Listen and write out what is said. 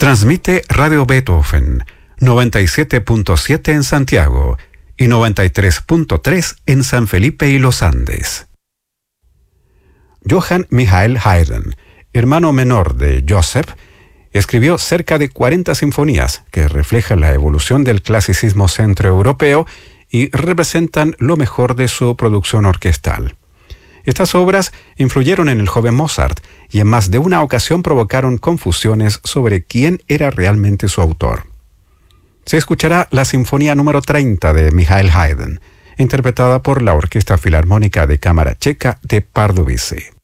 Transmite Radio Beethoven, 97.7 en Santiago y 93.3 en San Felipe y Los Andes. Johann Michael Haydn, hermano menor de Joseph, escribió cerca de 40 sinfonías que reflejan la evolución del clasicismo centroeuropeo y representan lo mejor de su producción orquestal. Estas obras influyeron en el joven Mozart y en más de una ocasión provocaron confusiones sobre quién era realmente su autor. Se escuchará la Sinfonía número 30 de Michael Haydn, interpretada por la Orquesta Filarmónica de Cámara Checa de Pardubice.